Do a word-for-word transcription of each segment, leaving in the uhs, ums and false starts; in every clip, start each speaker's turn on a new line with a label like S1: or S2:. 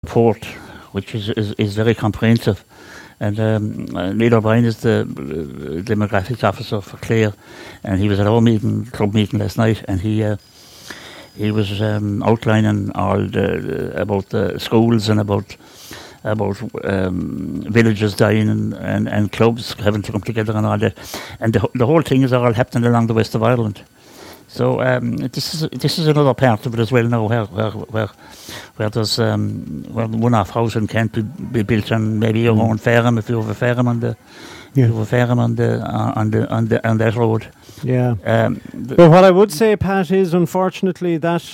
S1: report, which is, is, is very comprehensive. And um, uh, Neil O'Brien is the uh, demographics officer for Clare, and he was at our meeting, club meeting last night, and he uh, he was um, outlining all the, uh, about the schools and about about um, villages dying and, and, and clubs having to come together and all that. And the, the whole thing is all happening along the west of Ireland. So um, this is this is another part of it as well now, where where where, where there's um, where one-off housing can't be, be built on maybe your own farm if you have a farm on the yeah. you have a farm on the uh, on the on the on that road.
S2: Yeah. Um, but what I would say, Pat, is unfortunately that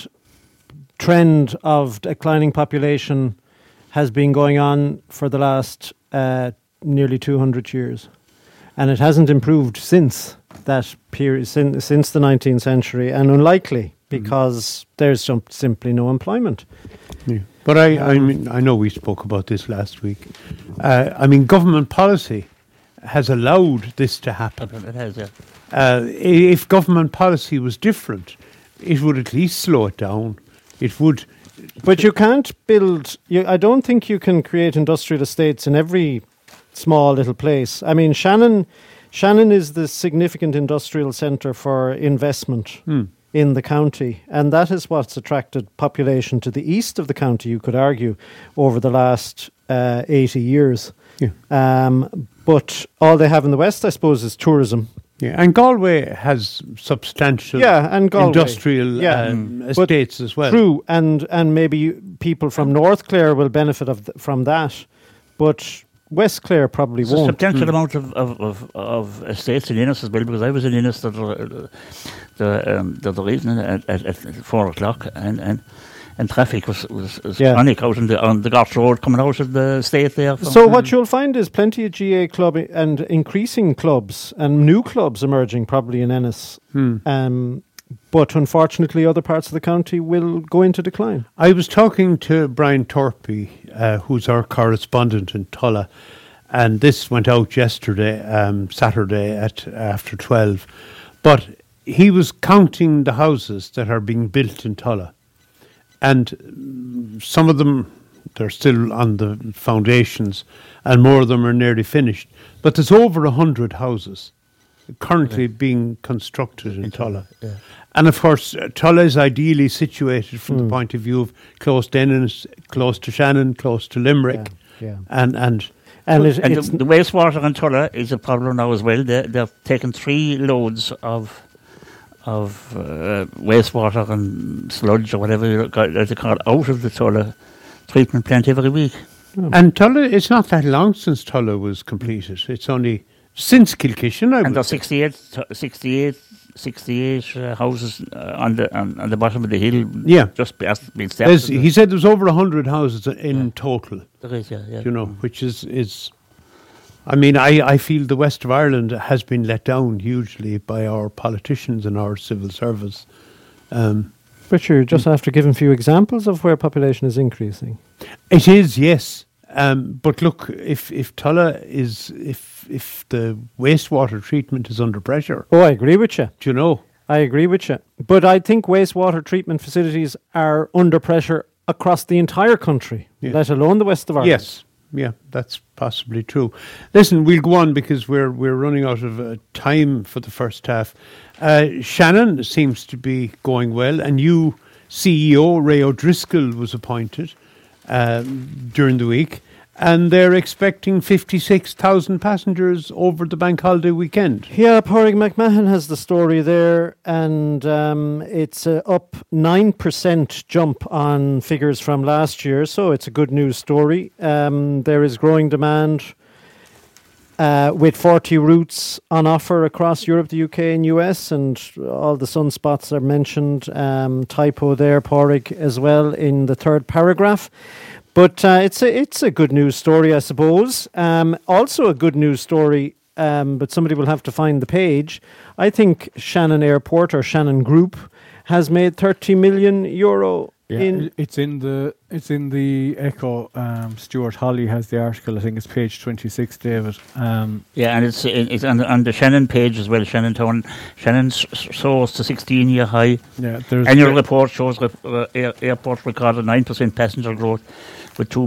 S2: trend of declining population has been going on for the last uh, nearly two hundred years, and it hasn't improved since that period, since, since the nineteenth century, and unlikely because mm. there's some, simply no employment.
S3: Yeah. But I, I mean, I know we spoke about this last week. Uh, I mean, government policy has allowed this to happen.
S1: It has, yeah.
S3: Uh, if government policy was different, it would at least slow it down. It would.
S2: But you can't build. You, I don't think you can create industrial estates in every small little place. I mean, Shannon. Shannon is the significant industrial centre for investment mm. in the county, and that is what's attracted population to the east of the county, you could argue, over the last uh, eighty years.
S3: Yeah.
S2: Um, but all they have in the west, I suppose, is tourism.
S3: Yeah, and Galway has substantial
S2: yeah, and Galway,
S3: industrial
S2: yeah.
S3: um, estates as well.
S2: True, and, and maybe people from North Clare will benefit of th- from that, but West Clare probably
S1: There's
S2: won't.
S1: a substantial mm. amount of, of, of, of estates in Innis as well, because I was in Innis the, the, the, um, the other evening at, at, at four o'clock, and, and, and traffic was, was, was yeah. panic out on the, on the Garth Road coming out of the estate there.
S2: So mm. what you'll find is plenty of G A club and increasing clubs and new clubs emerging probably in Ennis.
S3: Mm.
S2: Um, but unfortunately other parts of the county will go into decline.
S3: I was talking to Brian Torpy, uh, who's our correspondent in Tulla, and this went out yesterday, um, Saturday at after twelve. But he was counting the houses that are being built in Tulla, and some of them, they're still on the foundations, and more of them are nearly finished. But there's over a hundred houses currently yeah. being constructed in, in Tulla.
S1: Yeah.
S3: And of course, uh, Tulla is ideally situated from mm. the point of view of close to Ennis, close to Shannon, close to Limerick.
S2: Yeah. yeah.
S3: And and,
S1: and, it, and the, the wastewater in Tulla is a problem now as well. They, they're taking three loads of of uh, wastewater and sludge or whatever they call it out of the Tulla treatment plant every week.
S3: Mm. And Tulla, it's not that long since Tulla was completed. It's only since Kilkishen, I
S1: and there's sixty-eight, sixty-eight, sixty-eight uh, houses uh, on the on, on the bottom of the hill.
S3: Yeah,
S1: just been stepped.
S3: He said there's over a hundred houses in yeah. total.
S1: There is, yeah, yeah.
S3: You know, mm. which is is. I mean, I, I feel the west of Ireland has been let down hugely by our politicians and our civil service. Um,
S2: but you're just mm. after giving a few examples of where population is increasing.
S3: It is, yes. Um, but look, if if Tulla is if if the wastewater treatment is under pressure.
S2: Oh, I agree with you.
S3: Do you know?
S2: I agree with you. But I think wastewater treatment facilities are under pressure across the entire country, yeah. let alone the west of Ireland.
S3: Yes, yeah, that's possibly true. Listen, we'll go on because we're we're running out of uh, time for the first half. Uh, Shannon seems to be going well, and new C E O Ray O'Driscoll was appointed Um, during the week, and they're expecting fifty-six thousand passengers over the bank holiday weekend.
S2: Yeah, Pádraig McMahon has the story there, and um, it's uh, up nine percent jump on figures from last year, so it's a good news story. Um, there is growing demand uh, with forty routes on offer across Europe, the U K and U S, and all the sunspots are mentioned. Um, typo there, Pádraig, as well in the third paragraph. But uh, it's a it's a good news story, I suppose. Um, also a good news story, um, but somebody will have to find the page. I think Shannon Airport or Shannon Group has made thirty million euro
S4: Yeah,
S2: In-
S4: i- it's in the it's in the Echo. Um, Stuart Holly has the article. I think it's page twenty-six, David. Um,
S1: Yeah, and it's it's on the, on the Shannon page as well. Shannon Town, Shannon s- s- soars to sixteen year high.
S4: yeah, there's
S1: Annual report shows rep, uh, air, airport recorded nine percent passenger growth with two